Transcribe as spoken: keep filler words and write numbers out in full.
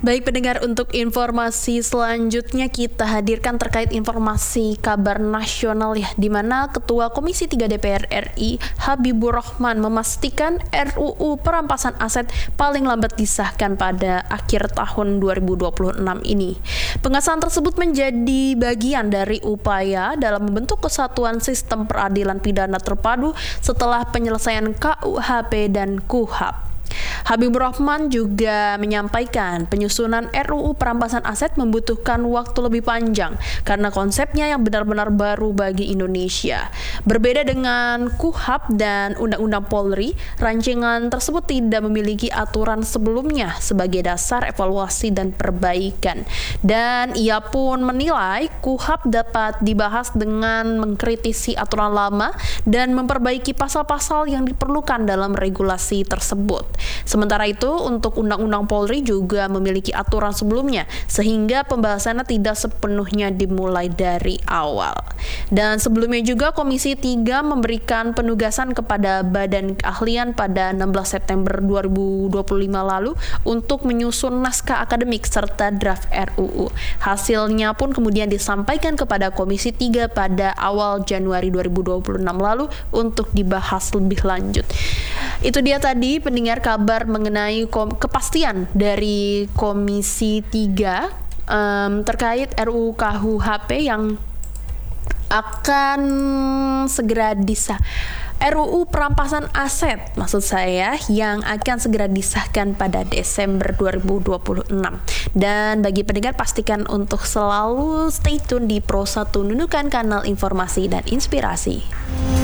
Baik pendengar, untuk informasi selanjutnya kita hadirkan terkait informasi kabar nasional ya, di mana Ketua Komisi tiga D P R R I Habibur Rahman memastikan R U U perampasan aset paling lambat disahkan pada akhir tahun dua ribu dua puluh enam ini. Pengesahan tersebut menjadi bagian dari upaya dalam membentuk kesatuan sistem peradilan pidana terpadu setelah penyelesaian K U H P dan K U H A P. Habibur Rahman juga menyampaikan penyusunan R U U perampasan aset membutuhkan waktu lebih panjang karena konsepnya yang benar-benar baru bagi Indonesia. Berbeda dengan K U H A P dan Undang-Undang Polri, rancangan tersebut tidak memiliki aturan sebelumnya sebagai dasar evaluasi dan perbaikan. Dan ia pun menilai K U H A P dapat dibahas dengan mengkritisi aturan lama dan memperbaiki pasal-pasal yang diperlukan dalam regulasi tersebut. Sementara itu, untuk Undang-Undang Polri juga memiliki aturan sebelumnya, sehingga pembahasannya tidak sepenuhnya dimulai dari awal. Dan sebelumnya juga Komisi tiga memberikan penugasan kepada Badan Keahlian pada enam belas September dua ribu dua puluh lima lalu untuk menyusun naskah akademik serta draft R U U. Hasilnya pun kemudian disampaikan kepada Komisi tiga pada awal Januari dua ribu dua puluh enam lalu untuk dibahas lebih lanjut. Itu dia tadi pendengar kabar mengenai kom- kepastian dari Komisi tiga um, terkait R U U K U H P yang akan segera disah. R U U perampasan aset maksud saya yang akan segera disahkan pada Desember dua ribu dua puluh enam. Dan bagi pendengar, pastikan untuk selalu stay tune di Pro satu Nunukan, kanal informasi dan inspirasi.